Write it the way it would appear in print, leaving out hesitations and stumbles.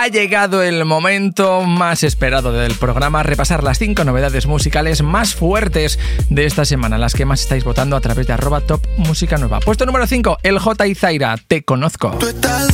Ha llegado el momento más esperado del programa, repasar las 5 novedades musicales más fuertes de esta semana, las que más estáis votando a través de @top música nueva. Puesto número 5, el J y Zaira, Te conozco. Tú estás